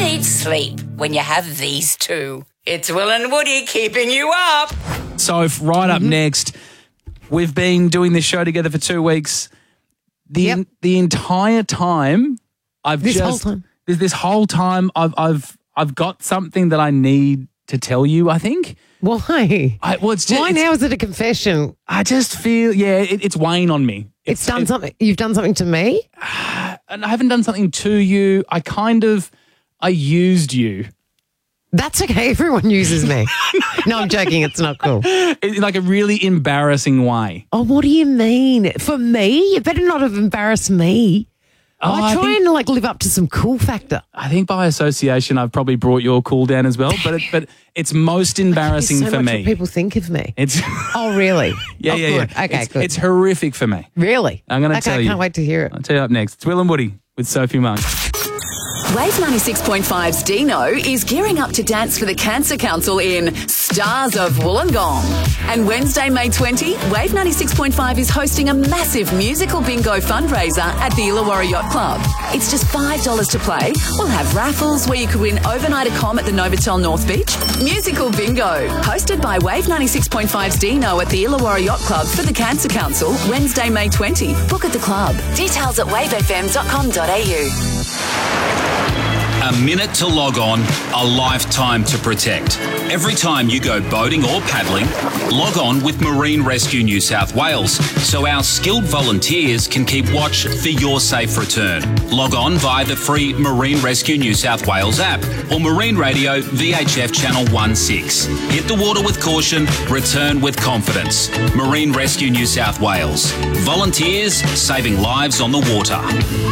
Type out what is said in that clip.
need sleep when you have these two. It's Will and Woody keeping you up. So right up next, we've been doing this show together for 2 weeks. The entire time This whole time I've got something that I need to tell you, I think. Why? Why now is it a confession? I just feel, it's weighing on me. You've done something to me? And I haven't done something to you. I used you. That's okay. Everyone uses me. No, I'm joking. It's not cool. In like a really embarrassing way. Oh, what do you mean? For me? You better not have embarrassed me. I try and live up to some cool factor. I think by association, I've probably brought your cool down as well. But it's most embarrassing for me. What people think of me. It's oh, really? Yeah. Okay, good. It's horrific for me. Really? I'm going to tell you. I can't wait to hear it. I'll tell you up next. It's Will and Woody with Sophie Monk. Wave 96.5's Dino is gearing up to dance for the Cancer Council in Stars of Wollongong. And Wednesday, May 20, Wave 96.5 is hosting a massive musical bingo fundraiser at the Illawarra Yacht Club. It's just $5 to play. We'll have raffles where you could win overnight accom at the Novotel North Beach. Musical bingo, hosted by Wave 96.5's Dino at the Illawarra Yacht Club for the Cancer Council, Wednesday, May 20. Book at the club. Details at wavefm.com.au. A minute to log on, a lifetime to protect. Every time you go boating or paddling, log on with Marine Rescue New South Wales so our skilled volunteers can keep watch for your safe return. Log on via the free Marine Rescue New South Wales app or Marine Radio VHF Channel 16. Hit the water with caution, return with confidence. Marine Rescue New South Wales. Volunteers saving lives on the water.